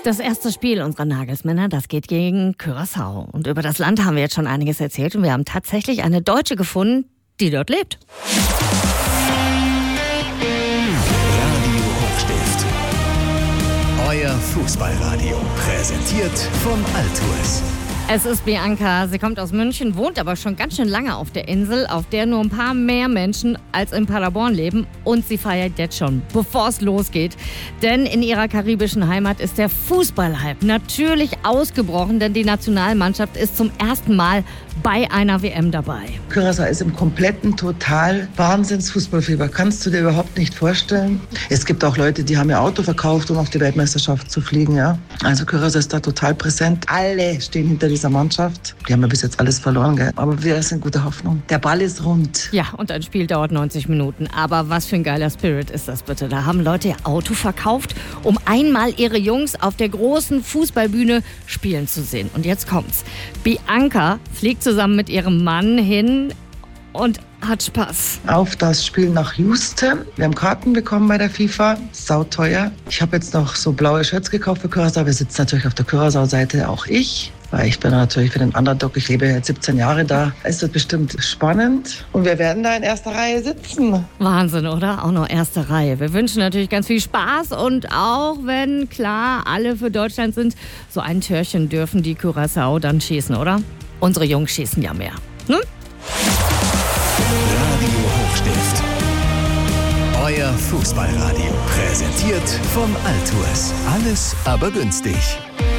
Das erste Spiel unserer Nagelsmänner, das geht gegen Curaçao. Und über das Land haben wir jetzt schon einiges erzählt. Und wir haben tatsächlich eine Deutsche gefunden, die dort lebt. Radio Hochstift. Euer Fußballradio. Präsentiert von Altues. Es ist Bianca, sie kommt aus München, wohnt aber schon ganz schön lange auf der Insel, auf der nur ein paar mehr Menschen als in Paderborn leben. Und sie feiert jetzt schon, bevor es losgeht. Denn in ihrer karibischen Heimat ist der Fußballhype natürlich ausgebrochen, denn die Nationalmannschaft ist zum ersten Mal bei einer WM dabei. Curaçao ist im kompletten total Wahnsinns-Fußballfieber. Kannst du dir überhaupt nicht vorstellen. Es gibt auch Leute, die haben ihr Auto verkauft, um auf die Weltmeisterschaft zu fliegen. Ja? Also Curaçao ist da total präsent. Alle stehen hinter dieser Mannschaft. Die haben ja bis jetzt alles verloren, gell? Aber wir sind gute Hoffnung. Der Ball ist rund. Ja, und ein Spiel dauert 90 Minuten. Aber was für ein geiler Spirit ist das bitte? Da haben Leute ihr Auto verkauft, um einmal ihre Jungs auf der großen Fußballbühne spielen zu sehen. Und jetzt kommt's. Bianca fliegt zusammen mit ihrem Mann hin und hat Spaß. Auf das Spiel nach Houston. Wir haben Karten bekommen bei der FIFA. Sauteuer. Ich habe jetzt noch so blaue Shirts gekauft für Curaçao. Wir sitzen natürlich auf der Curaçao-Seite, auch ich. Weil ich bin natürlich für den Underdog. Ich lebe jetzt 17 Jahre da. Es wird bestimmt spannend. Und wir werden da in erster Reihe sitzen. Wahnsinn, oder? Auch noch erste Reihe. Wir wünschen natürlich ganz viel Spaß. Und auch wenn, klar, alle für Deutschland sind, so ein Törchen dürfen die Curaçao dann schießen, oder? Unsere Jungs schießen ja mehr. Hm? Radio Hochstift. Euer Fußballradio. Präsentiert von Altues. Alles aber günstig.